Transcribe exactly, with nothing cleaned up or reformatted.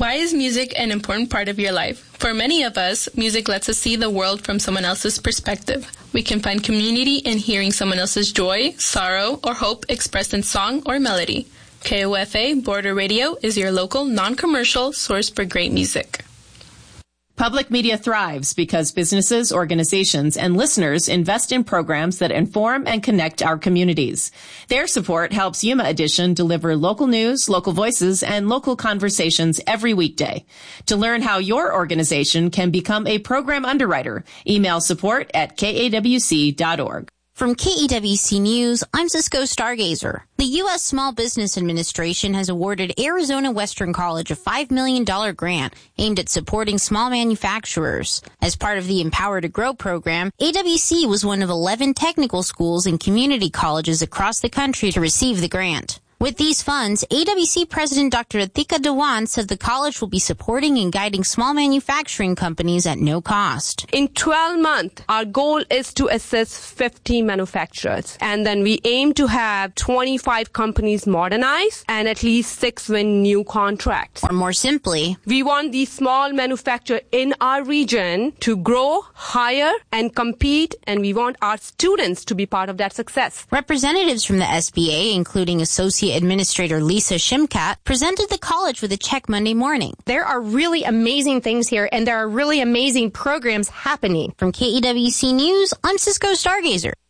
Why is music an important part of your life? For many of us, music lets us see the world from someone else's perspective. We can find community in hearing someone else's joy, sorrow, or hope expressed in song or melody. K O F A Border Radio is your local, non-commercial source for great music. Public media thrives because businesses, organizations, and listeners invest in programs that inform and connect our communities. Their support helps Yuma Edition deliver local news, local voices, and local conversations every weekday. To learn how your organization can become a program underwriter, email support at K A W C dot org. From K E W C News, I'm Cisco Stargazer. The U S Small Business Administration has awarded Arizona Western College a five million dollars grant aimed at supporting small manufacturers. As part of the Empower to Grow program, A W C was one of eleven technical schools and community colleges across the country to receive the grant. With these funds, A W C President Doctor Atika Dewan said the college will be supporting and guiding small manufacturing companies at no cost. In twelve months, our goal is to assist fifty manufacturers. And then we aim to have twenty-five companies modernize and at least six win new contracts. Or more simply, we want these small manufacturers in our region to grow, hire, and compete. And we want our students to be part of that success. Representatives from the S B A, including Associate Administrator Lisa Shimkat, presented the college with a check Monday morning. There are really amazing things here, and there are really amazing programs happening. From K E W C News, I'm Cisco Stargazer.